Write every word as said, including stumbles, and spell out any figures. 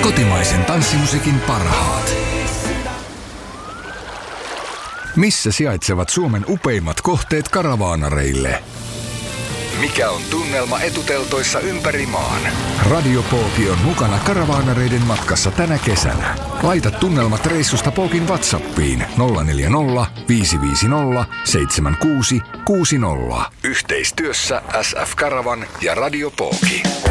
Kotimaisen tanssimusiikin parhaat. Missä sijaitsevat Suomen upeimmat kohteet karavaanareille? Mikä on tunnelma etuteltoissa ympäri maan? Radio Pooki on mukana karavaanareiden matkassa tänä kesänä. Laita tunnelmat reissusta Pookin WhatsAppiin nolla neljä nolla, viisi viisi nolla, seitsemän kuusi kuusi nolla. Yhteistyössä S F Karavan ja Radio Pooki.